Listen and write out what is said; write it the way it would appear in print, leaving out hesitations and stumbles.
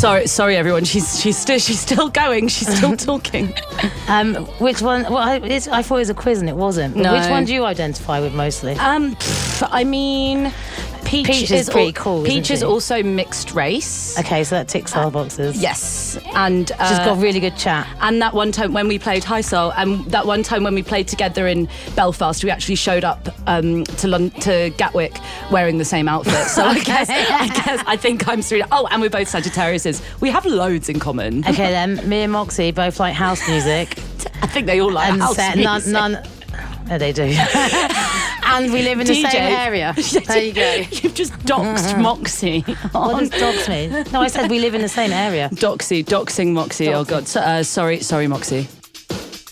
Sorry, everyone. She's still going. She's still talking. Which one? Well, I thought it was a quiz and it wasn't. But No. Which one do you identify with mostly? I mean, Peach is pretty cool. Peach isn't is she? also mixed race. Okay, so that ticks our boxes. Yes, and She's got really good chat. And that one time when we played Hi Soul, and that one time when we played together in Belfast, we actually showed up to Gatwick wearing the same outfit. So I think I'm through. Oh, and we're both Sagittariuses. We have loads in common. Okay, then me and Moxie both like house music. I think they all like and house music. none. Oh, they do. And we live in the DJ. same area. There you go. You've just doxed Moxie. What does dogs mean? No, I said we live in the same area. Doxing Moxie. Oh God, sorry Moxie.